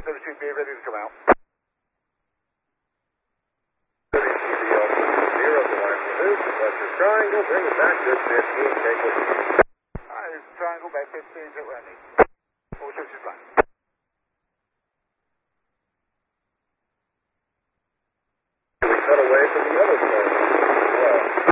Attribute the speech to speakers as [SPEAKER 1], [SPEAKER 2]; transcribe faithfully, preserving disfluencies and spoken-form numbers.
[SPEAKER 1] seventeen B ready to come out.
[SPEAKER 2] Zero to line pursuit. Western Triangle, bring it back to fifteen, take what you need.
[SPEAKER 1] Alright, Triangle back fifteen, hit landing. four sixty-five.
[SPEAKER 2] We cut away from the other